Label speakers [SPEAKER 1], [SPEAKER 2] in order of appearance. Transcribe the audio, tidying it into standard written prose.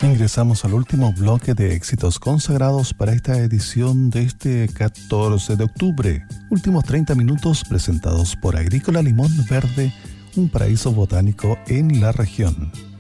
[SPEAKER 1] Ingresamos al último bloque de éxitos consagrados para esta edición de este 14 de octubre. Últimos 30 minutos presentados por Agrícola Limón Verde, un paraíso botánico en la región.